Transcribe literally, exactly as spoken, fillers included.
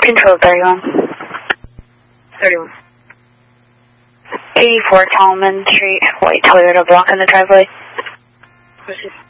Control thirty-one. thirty-one. eighty-four Tallman Street, white Toyota blocking the driveway. Proceed.